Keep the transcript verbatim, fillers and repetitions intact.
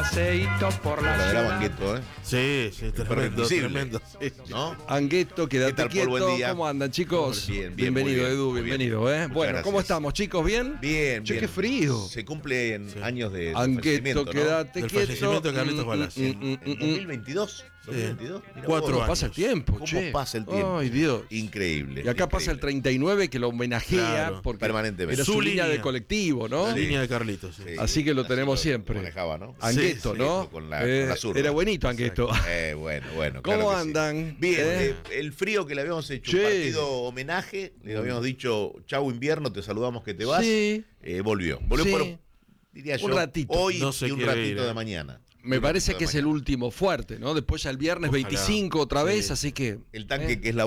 paseíto por la La ciudad. graba Angueto, ¿eh? Sí, sí, tremendo, Invisible. tremendo. Sí. ¿No? Angueto, ¿Qué quédate tal, Paul? Buen quieto. día. ¿Cómo andan, chicos? Bien, bien, Bienvenido, muy bien, Edu, muy bien. bienvenido, ¿eh? Muchas Bueno, gracias. ¿cómo estamos, chicos? ¿Bien? Bien, Che, bien. qué frío. Se cumplen Sí. años de, de Angueto, fallecimiento, ¿no? quédate Del quieto. fallecimiento de Carlitos Mm, Balaz. mm, mm, En mm, dos mil veintidós. dos mil veintidós. Mira Cuatro vos. años. Pasa el tiempo, ¿Cómo che. pasa el tiempo? Ay, Dios. Increíble. Y acá pasa el increíble. treinta y nueve que lo homenajea Claro, porque permanentemente. era su, Su línea línea. de colectivo, ¿no? La línea de Carlitos. Sí. Sí, Así que lo tenemos así siempre. manejaba, ¿no? Angueto, Sí, ¿no? con la- Eh, con la zurda. era buenito Angueto. Eh, bueno, bueno. ¿Cómo claro que sí. andan? Bien, ¿Eh? eh, el frío que le habíamos hecho Che. un partido homenaje, le habíamos dicho, chau invierno, te saludamos que te vas. Sí. Eh, volvió. Volvió Sí. por, diría yo, Un ratito. hoy No se y un quiere ratito ir, eh. de mañana. Me Un parece ratito que de es el mañana. último fuerte, ¿no? Después ya el viernes Ojalá. veinticinco otra vez, Sí. así que... El tanque eh. que es la